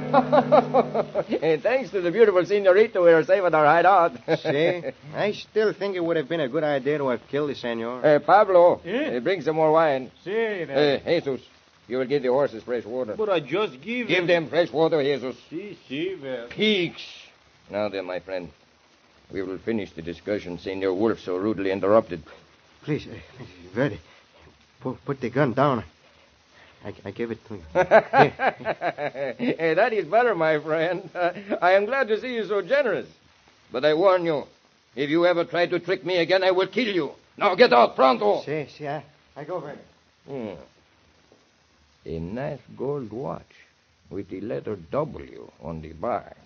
And thanks to the beautiful senorita, we are saving our hideout. See? I still think it would have been a good idea to have killed the senor. Pablo, bring some more wine. Si, Jesus, you will give the horses fresh water. But I just give them fresh water, Jesus. Si, well. Peaks. Now then, my friend, we will finish the discussion Senor Wolf so rudely interrupted. Please, Verde, put the gun down. I give it to you. That is better, my friend. I am glad to see you so generous. But I warn you, if you ever try to trick me again, I will kill you. Now get out, pronto. Si, I go, Verde. A nice gold watch with the letter W on the bar.